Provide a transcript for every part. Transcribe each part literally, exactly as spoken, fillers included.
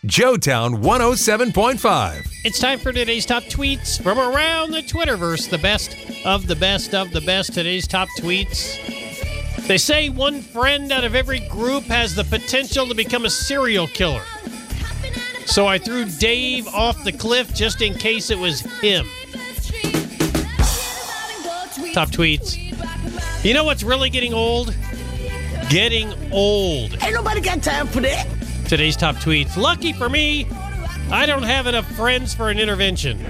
Joetown one oh seven point five. It's time for today's top tweets from around the Twitterverse. The best of the best of the best. Today's top tweets. They say one friend out of every group has the potential to become a serial killer. So I threw Dave off the cliff just in case it was him. Top tweets. You know what's really getting old? Getting old. Ain't nobody got time for that. Today's top tweets. Lucky for me, I don't have enough friends for an intervention.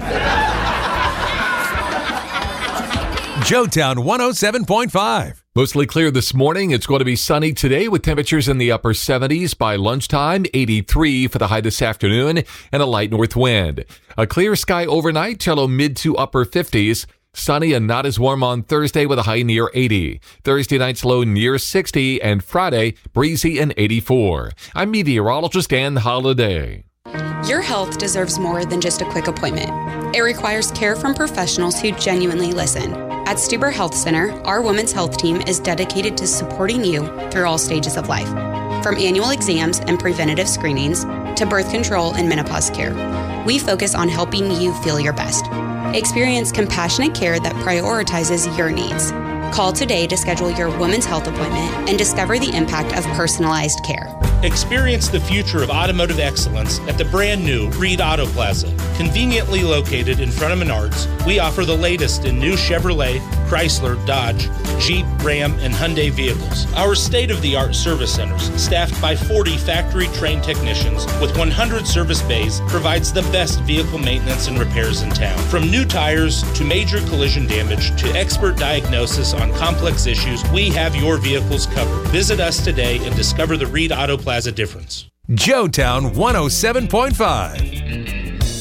Joetown one oh seven point five. Mostly clear this morning. It's going to be sunny today with temperatures in the upper seventies by lunchtime, eighty-three for the high this afternoon, and a light north wind. A clear sky overnight, till mid to upper fifties. Sunny and not as warm on Thursday with a high near eighty. Thursday night's low near sixty, and Friday breezy and eighty-four. I'm meteorologist Ann Holiday. Your health deserves more than just a quick appointment. It requires care from professionals who genuinely listen. At Stuber Health Center, our women's health team is dedicated to supporting you through all stages of life. From annual exams and preventative screenings to birth control and menopause care, we focus on helping you feel your best. Experience compassionate care that prioritizes your needs. Call today to schedule your women's health appointment and discover the impact of personalized care. Experience the future of automotive excellence at the brand new Reed Auto Plaza. Conveniently located in front of Menards, we offer the latest in new Chevrolet, Chrysler, Dodge, Jeep, Ram, and Hyundai vehicles. Our state-of-the-art service centers, staffed by forty factory-trained technicians with one hundred service bays, provides the best vehicle maintenance and repairs in town. From new tires to major collision damage to expert diagnosis on complex issues, we have your vehicles covered. Visit us today and discover the Reed Auto Plaza difference. Joetown one oh seven point five.